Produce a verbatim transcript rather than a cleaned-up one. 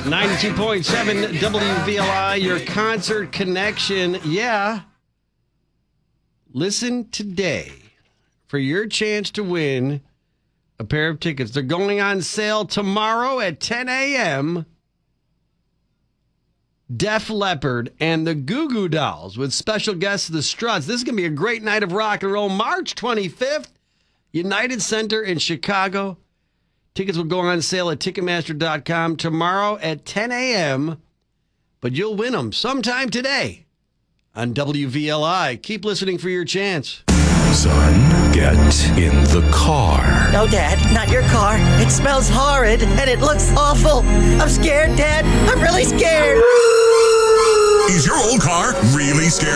ninety-two point seven W V L I, your concert connection. Yeah. Listen today for your chance to win a pair of tickets. They're going on sale tomorrow at ten a.m. Def Leppard and the Goo Goo Dolls with special guests The Struts. This is going to be a great night of rock and roll. March twenty-fifth, United Center in Chicago. Tickets will go on sale at Ticketmaster dot com tomorrow at ten a.m. But you'll win them sometime today on W V L I. Keep listening for your chance. Son, get in the car. No, Dad, not your car. It smells horrid and it looks awful. I'm scared, Dad. I'm really scared. Is your old car really scary?